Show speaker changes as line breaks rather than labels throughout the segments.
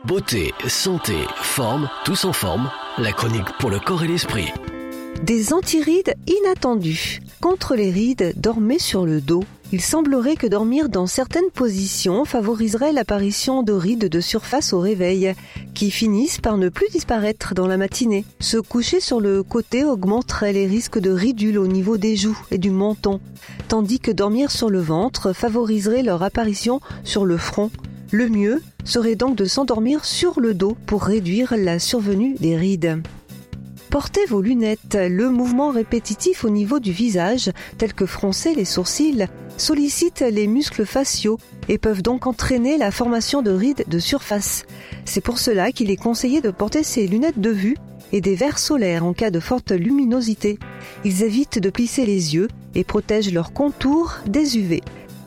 Beauté, santé, forme, tous en forme. La chronique pour le corps et l'esprit.
Des antirides inattendus. Contre les rides, dormez sur le dos. Il semblerait que dormir dans certaines positions favoriserait l'apparition de rides de surface au réveil, qui finissent par ne plus disparaître dans la matinée. Se coucher sur le côté augmenterait les risques de ridules au niveau des joues et du menton, tandis que dormir sur le ventre favoriserait leur apparition sur le front. Le mieux serait donc de s'endormir sur le dos pour réduire la survenue des rides. Portez vos lunettes. Le mouvement répétitif au niveau du visage, tel que froncer les sourcils, sollicite les muscles faciaux et peuvent donc entraîner la formation de rides de surface. C'est pour cela qu'il est conseillé de porter ses lunettes de vue et des verres solaires en cas de forte luminosité. Ils évitent de plisser les yeux et protègent leur contour des UV.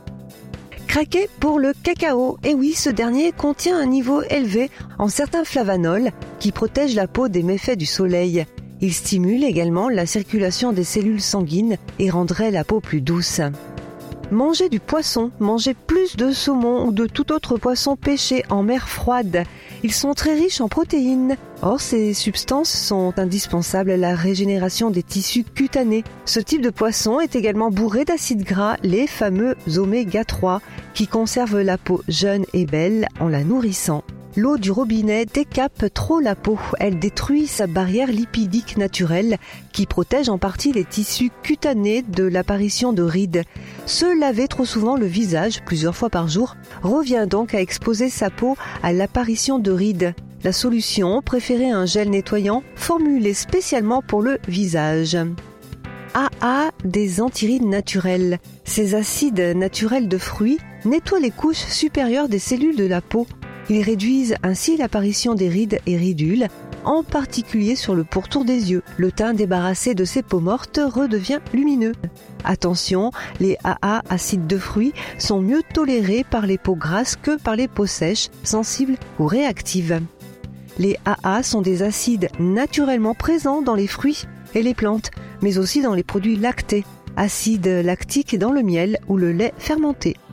Craquez pour le cacao. Et oui, ce dernier contient un niveau élevé en certains flavanols qui protègent la peau des méfaits du soleil. Il stimule également la circulation des cellules sanguines et rendrait la peau plus douce. Mangez du poisson, mangez plus de saumon ou de tout autre poisson pêché en mer froide. Ils sont très riches en protéines. Or, ces substances sont indispensables à la régénération des tissus cutanés. Ce type de poisson est également bourré d'acides gras, les fameux oméga 3, qui conservent la peau jeune et belle en la nourrissant. L'eau du robinet décape trop la peau. Elle détruit sa barrière lipidique naturelle qui protège en partie les tissus cutanés de l'apparition de rides. Se laver trop souvent le visage, plusieurs fois par jour, revient donc à exposer sa peau à l'apparition de rides. La solution, préférez un gel nettoyant formulé spécialement pour le visage. AA, des antirides naturels. Ces acides naturels de fruits nettoient les couches supérieures des cellules de la peau. Ils réduisent ainsi l'apparition des rides et ridules, en particulier sur le pourtour des yeux. Le teint débarrassé de ses peaux mortes redevient lumineux. Attention, les AA, acides de fruits, sont mieux tolérés par les peaux grasses que par les peaux sèches, sensibles ou réactives. Les AA sont des acides naturellement présents dans les fruits et les plantes, mais aussi dans les produits lactés, acides lactiques dans le miel ou le lait fermenté.